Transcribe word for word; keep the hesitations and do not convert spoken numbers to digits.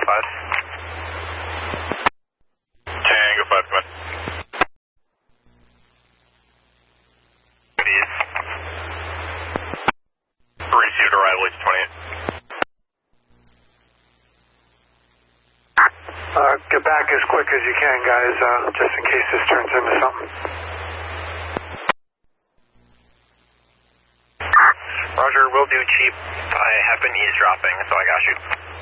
five. Tango five, come on. Received arrival, H twenty-eight. Uh, get back as quick as you can, guys, uh, just in case this turns into something. Roger, will do, Chief. I have been eavesdropping, so I got you.